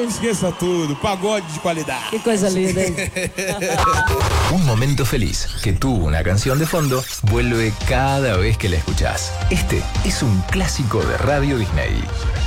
esqueça tudo, pagode de qualidade. Qué cosa linda. Un momento feliz que tuvo una canción de fondo vuelve cada vez que la escuchás. Este es un clásico de Radio Disney.